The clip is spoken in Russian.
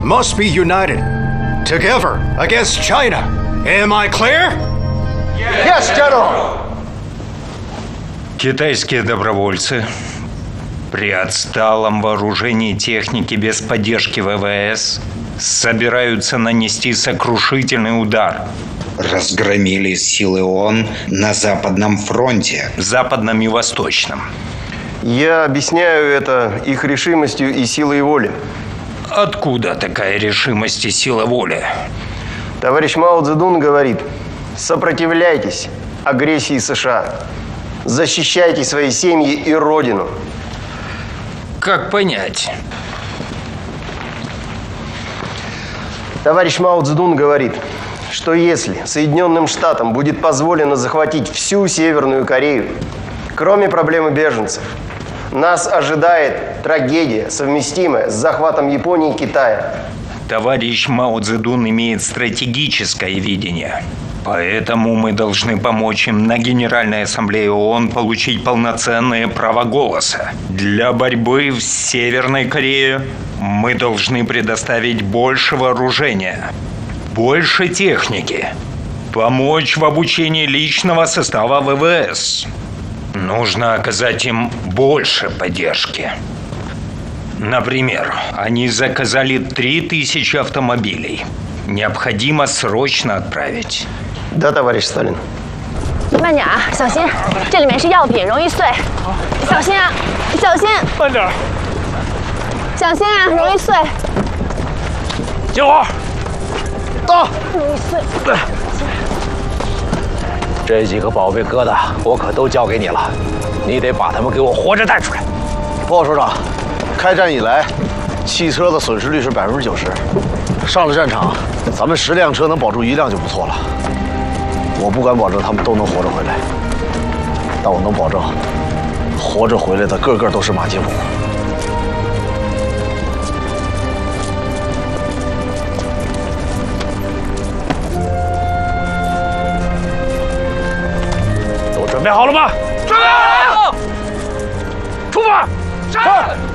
must be united together against China. Am I clear? Yes, General. Китайские добровольцы при отсталом вооружении техники без поддержки ВВС собираются нанести сокрушительный удар. Разгромили силы ООН на Западном фронте. Западном и Восточном. Я объясняю это их решимостью и силой воли. Откуда такая решимость и сила воли? Товарищ Мао Цзэдун говорит: сопротивляйтесь агрессии США. Защищайте свои семьи и родину. Как понять? Товарищ Мао Цзэдун говорит, что если Соединенным Штатам будет позволено захватить всю Северную Корею, кроме проблемы беженцев, нас ожидает трагедия, совместимая с захватом Японии и Китая. Товарищ Мао Цзэдун имеет стратегическое видение. Поэтому мы должны помочь им на Генеральной Ассамблее ООН получить полноценное право голоса. Для борьбы в Северной Корее мы должны предоставить больше вооружения, больше техники, помочь в обучении личного состава ВВС. Нужно оказать им больше поддержки. Например, они заказали 3000 автомобилей. Необходимо срочно отправить. Да, товарищ Сталин. 慢点啊，小心，这里面是药品，容易碎。小心啊，小心。 慢点。 小心啊，容易碎。 接火。到。 容易碎。 这几个宝贝疙瘩我可都交给你了，你得把他们给我活着带出来。 报告首长，开战以来，汽车的损失率是90%。上了战场，咱们10辆车能保住1辆就不错了。我不敢保证他们都能活着回来，但我能保证，活着回来的个个都是马金虎。 都准备好了吗？准备好了。出发。是。